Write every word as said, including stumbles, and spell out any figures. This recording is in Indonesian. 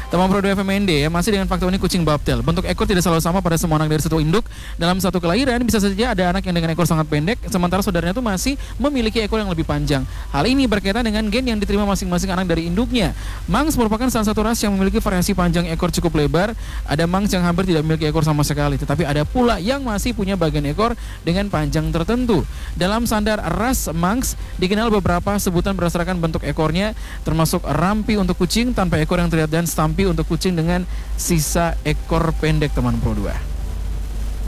Teman Pro dua F M N D ya, masih dengan fakta unik kucing bobtail. Bentuk ekor tidak selalu sama pada semua anak dari satu induk. Dalam satu kelahiran bisa saja ada anak yang dengan ekor sangat pendek, sementara saudaranya itu masih memiliki ekor yang lebih panjang. Hal ini berkaitan dengan gen yang diterima masing-masing anak dari induknya. Manx merupakan salah satu ras yang memiliki variasi panjang ekor cukup lebar. Ada Manx yang hampir tidak memiliki ekor sama sekali, tetapi ada pula yang masih punya bagian ekor dengan panjang tertentu. Dalam standar ras Manx dikenal beberapa sebutan berdasarkan bentuk ekornya, termasuk Rampi untuk kucing tanpa ekor yang terlihat dan Stampy untuk kucing dengan sisa ekor pendek, teman Pro dua.